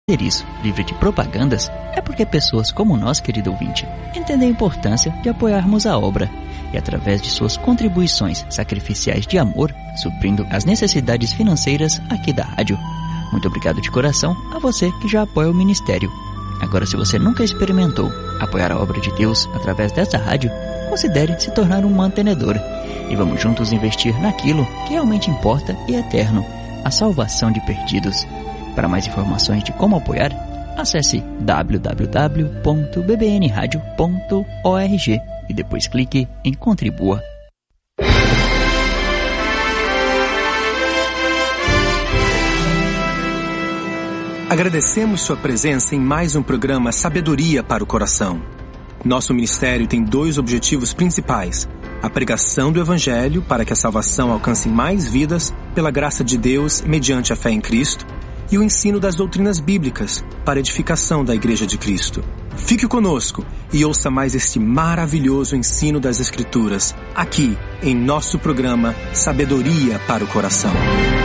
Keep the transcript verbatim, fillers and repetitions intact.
isso, livre de propagandas, é porque pessoas como nós, querido ouvinte, entendem a importância de apoiarmos a obra e, através de suas contribuições sacrificiais de amor, suprindo as necessidades financeiras aqui da rádio. Muito obrigado de coração a você que já apoia o Ministério. Agora, se você nunca experimentou apoiar a obra de Deus através dessa rádio, considere se tornar um mantenedor e vamos juntos investir naquilo que realmente importa e é eterno, a salvação de perdidos. Para mais informações de como apoiar, acesse w w w ponto b b n radio ponto org e depois clique em Contribua. Agradecemos sua presença em mais um programa Sabedoria para o Coração. Nosso ministério tem dois objetivos principais: a pregação do Evangelho para que a salvação alcance mais vidas pela graça de Deus mediante a fé em Cristo, e o ensino das doutrinas bíblicas para a edificação da Igreja de Cristo. Fique conosco e ouça mais este maravilhoso ensino das Escrituras, aqui em nosso programa Sabedoria para o Coração.